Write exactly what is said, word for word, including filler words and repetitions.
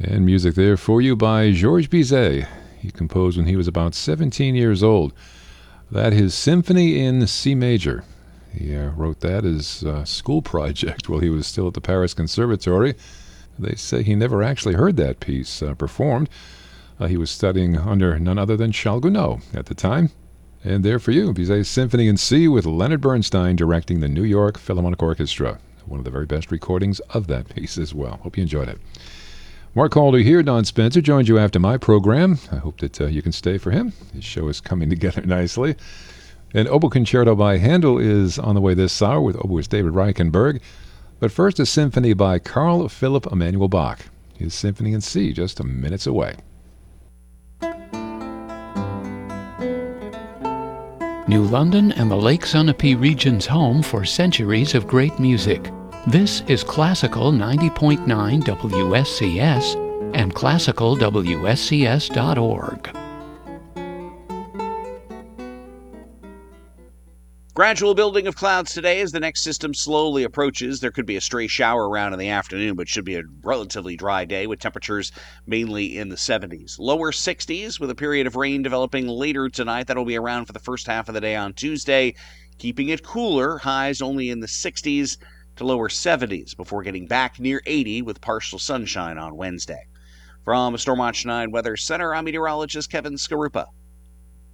And music there for you by Georges Bizet. He composed when he was about seventeen years old. That is Symphony in C major. He uh, wrote that as a school project while he was still at the Paris Conservatory. They say he never actually heard that piece uh, performed. Uh, he was studying under none other than Charles Gounod at the time. And there for you, Bizet's Symphony in C with Leonard Bernstein directing the New York Philharmonic Orchestra. One of the very best recordings of that piece as well. Hope you enjoyed it. Mark Calder here. Don Spencer joins you after my program. I hope that uh, you can stay for him. His show is coming together nicely. An oboe concerto by Handel is on the way this hour with oboist David Reichenberg. But first, a symphony by Carl Philipp Emanuel Bach. His Symphony in C just minutes away. New London and the Lake Sunapee region's home for centuries of great music. This is Classical ninety point nine W S C S and classical W S C S dot org. Gradual building of clouds today as the next system slowly approaches. There could be a stray shower around in the afternoon, but should be a relatively dry day with temperatures mainly in the seventies. Lower sixties with a period of rain developing later tonight. That'll be around for the first half of the day on Tuesday, keeping it cooler. Highs only in the sixties to lower seventies before getting back near eighty with partial sunshine on Wednesday. From Storm Watch nine Weather Center, I'm meteorologist Kevin Skarupa.